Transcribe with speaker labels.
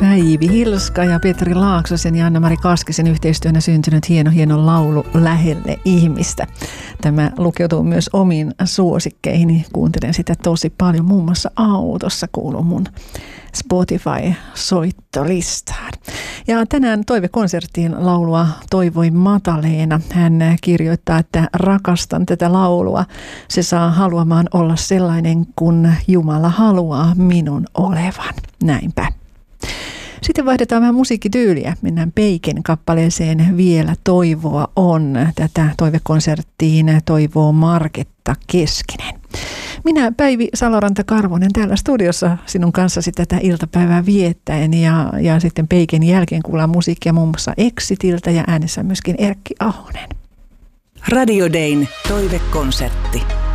Speaker 1: Päivi Hilska ja Petri Laaksosen ja Anna-Mari Kaskisen yhteistyönä syntynyt hieno laulu Lähelle ihmistä. Tämä lukeutuu myös omiin suosikkeihin. Kuuntelen sitä tosi paljon. Muun muassa autossa kuuluu mun Spotify-soittolistaan. Ja tänään toivekonserttiin laulua toivoi Mataleena. Hän kirjoittaa, että rakastan tätä laulua. Se saa haluamaan olla sellainen, kun Jumala haluaa minun olevan. Näinpä. Sitten vaihdetaan vähän musiikkityyliä. Mennään Peiken kappaleeseen Vielä toivoa on. Tätä toivekonserttiin toivoo Marketta Keskinen. Minä Päivi Saloranta-Karvonen täällä studiossa sinun kanssasi tätä iltapäivää viettäen ja sitten Peiken jälkeen kuullaan musiikkia muun muassa Exitiltä ja äänessä myöskin Erkki Ahonen.
Speaker 2: Radio Dayn toivekonsertti.